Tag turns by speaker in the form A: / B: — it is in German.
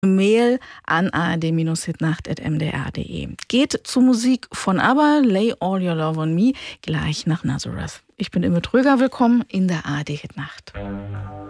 A: Mail an ard-hitnacht@mdr.de. Geht zur Musik von ABBA, Lay All Your Love on Me, gleich nach Nazareth. Ich bin Imme Tröger, willkommen in der ARD Hitnacht.